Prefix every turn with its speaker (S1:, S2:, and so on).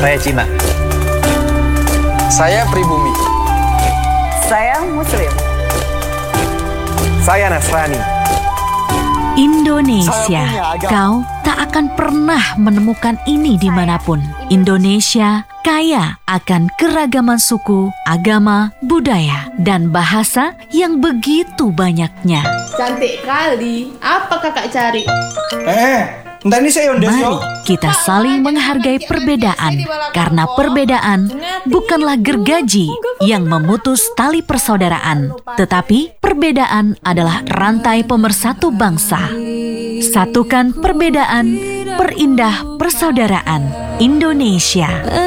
S1: Saya Cina.
S2: Saya pribumi.
S3: Saya Muslim.
S2: Saya Nasrani.
S4: Indonesia, kau tak akan pernah menemukan ini dimanapun. Indonesia kaya akan keragaman suku, agama, budaya, dan bahasa yang begitu banyaknya.
S5: Cantik kali. Apa kakak cari?
S2: Entah ini saya Yondes.
S4: Mari kita saling menghargai perbedaan, karena perbedaan bukanlah gergaji yang memutus tali persaudaraan, tetapi perbedaan adalah rantai pemersatu bangsa. Satukan perbedaan, perindah persaudaraan Indonesia.